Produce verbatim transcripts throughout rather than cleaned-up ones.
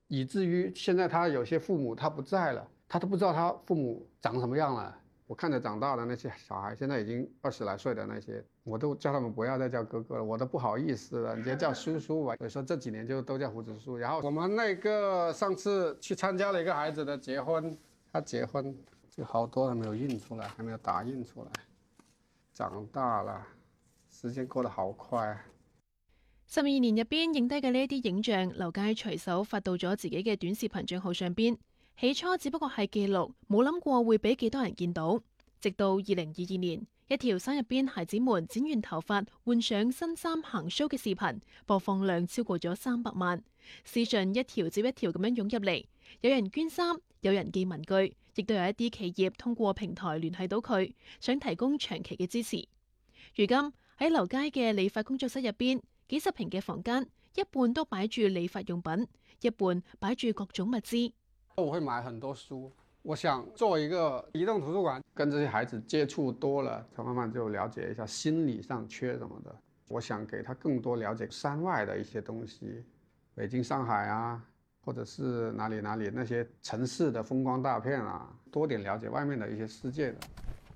以至于现在他有些父母他不在了，他都不知道他父母长什么样了。我看着长大的那些小孩，现在已经二十来岁的那些，我都叫他们不要再叫哥哥了，我都不好意思了，你就叫叔叔吧。所以说这几年就都叫胡子叔。然后我们那个上次去参加了一个孩子的结婚，他結婚就好多都沒有印出來，還沒有打印出來。長大了，時間過得好快。 十二年入邊影低嘅呢一啲影像，劉佳隨手發到咗自己嘅短視頻帳號上邊。起初只不過係記錄，冇諗過會俾幾多人見到。直到二零二二年，一條山入邊孩子們剪完頭髮、換上新衫行 show 嘅視頻，播放量超過咗三百萬。私信一條接一條咁樣湧入嚟，有人捐衫，有人寄文具，亦都有一啲企業通過平台聯繫到佢，想提供長期嘅支持。如今喺劉佳嘅理髮工作室入邊，幾十平嘅房間，一半都擺住理髮用品，一半擺住各種物資。 我會買很多書，我想做一個移動圖書館，跟這些孩子接觸多了，他慢慢就了解一下心理上缺什麼的。我想給他更多了解山外的一些東西，北京、上海啊，或者是哪裡哪裡那些城市的風光大片啊，多點了解外面的一些世界的。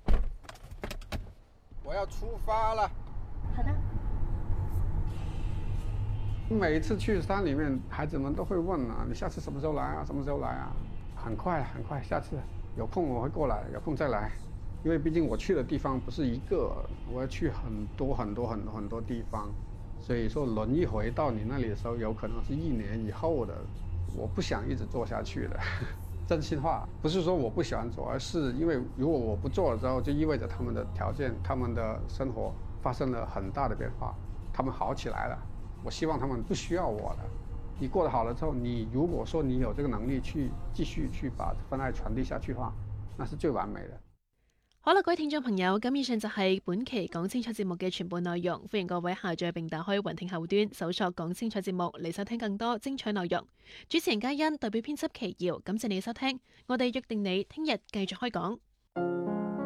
我要出發了。 好的。 每一次去山裡面，孩子們都會問啊，你下次什麼時候來啊？什麼時候來啊？很快很快，下次有空我會過來，有空再來。因為畢竟我去的地方不是一個，我要去很多很多很多很多地方，所以說輪一回到你那裡的時候，有可能是一年以後的。我不想一直做下去的，真心話，不是說我不喜歡做，而是因為如果我不做了之後，就意味着他們的條件、他們的生活發生了很大的變化，他們好起來了。我希望他們不需要我了。你過得好了之後，你如果說你有這個能力去繼續去把份愛傳遞下去的話，那是最完美的。 好啦，各位聽眾朋友，咁以上就係本期講清楚節目嘅全部內容。歡迎各位下載並打開雲聽後端，搜索講清楚節目嚟收聽更多精彩內容。主持人嘉欣代表編輯奇瑤，感謝你嘅收聽。我哋約定你聽日繼續開講。